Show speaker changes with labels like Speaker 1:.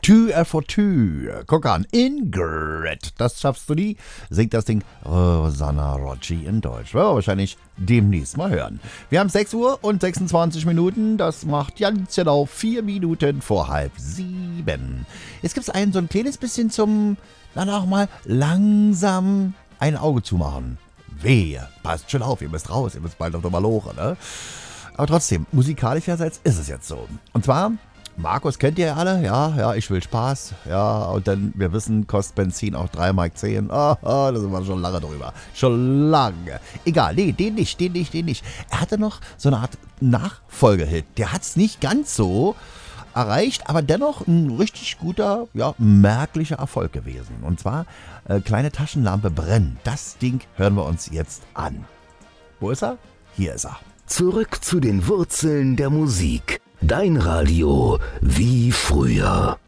Speaker 1: Tü for Tü. Guck an, Ingrid, das schaffst du nie, singt das Ding Rosanna Rocci in Deutsch. Werden wir wahrscheinlich demnächst mal hören. Wir haben 6 Uhr und 26 Minuten, das macht ganz genau 4 Minuten vor 6:30. Jetzt gibt es so ein kleines bisschen zum, dann auch mal langsam ein Auge zumachen. Wehe, passt schon auf, ihr müsst raus, ihr müsst bald auf der Maloche, ne? Aber trotzdem, musikalischerseits ist es jetzt so. Und zwar, Markus kennt ihr ja alle, ja, ich will Spaß, ja, und dann, wir wissen, kostet Benzin auch 3,10 Mark. Da sind wir schon lange drüber. Schon lange. Egal, nee, den nicht. Er hatte noch so eine Art Nachfolgehit. Der hat es nicht ganz so erreicht, aber dennoch ein richtig guter, ja, merklicher Erfolg gewesen. Und zwar, Kleine Taschenlampe brennen. Das Ding hören wir uns jetzt an. Wo ist er? Hier ist er.
Speaker 2: Zurück zu den Wurzeln der Musik. Dein Radio wie früher.